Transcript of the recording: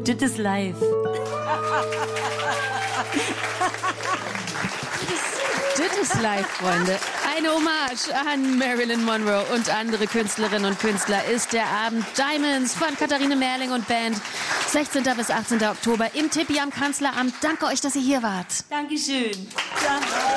Das ist live. Das ist live, Freunde. Eine Hommage an Marilyn Monroe und andere Künstlerinnen und Künstler ist der Abend Diamonds von Katharine Merling und Band. 16. bis 18. Oktober im Tippi am Kanzleramt. Danke euch, dass ihr hier wart. Dankeschön. Danke.